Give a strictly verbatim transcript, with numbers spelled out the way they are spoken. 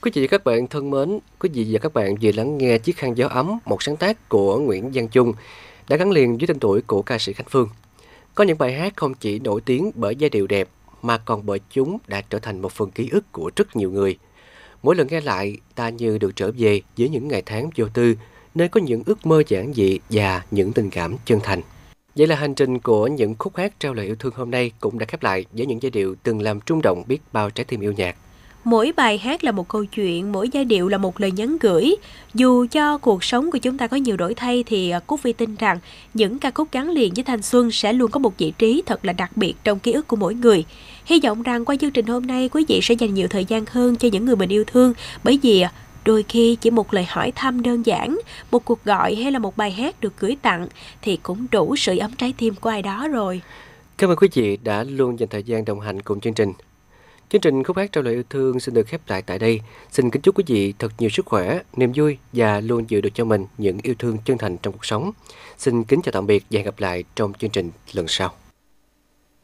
Quý vị và các bạn thân mến, quý vị và các bạn vừa lắng nghe Chiếc khăn gió ấm, một sáng tác của Nguyễn Văn Chung, đã gắn liền với tên tuổi của ca sĩ Khánh Phương. Có những bài hát không chỉ nổi tiếng bởi giai điệu đẹp, mà còn bởi chúng đã trở thành một phần ký ức của rất nhiều người. Mỗi lần nghe lại, ta như được trở về với những ngày tháng vô tư, nơi có những ước mơ giản dị và những tình cảm chân thành. Vậy là hành trình của những khúc hát trao lời yêu thương hôm nay cũng đã khép lại với những giai điệu từng làm rung động biết bao trái tim yêu nhạc. Mỗi bài hát là một câu chuyện, mỗi giai điệu là một lời nhắn gửi. Dù cho cuộc sống của chúng ta có nhiều đổi thay thì Cúc Vi tin rằng những ca khúc gắn liền với thanh xuân sẽ luôn có một vị trí thật là đặc biệt trong ký ức của mỗi người. Hy vọng rằng qua chương trình hôm nay quý vị sẽ dành nhiều thời gian hơn cho những người mình yêu thương, bởi vì đôi khi chỉ một lời hỏi thăm đơn giản, một cuộc gọi hay là một bài hát được gửi tặng thì cũng đủ sưởi ấm trái tim của ai đó rồi. Cảm ơn quý vị đã luôn dành thời gian đồng hành cùng chương trình. Chương trình Khúc hát trao lời yêu thương xin được khép lại tại đây. Xin kính chúc quý vị thật nhiều sức khỏe, niềm vui và luôn giữ được cho mình những yêu thương chân thành trong cuộc sống. Xin kính chào tạm biệt và hẹn gặp lại trong chương trình lần sau.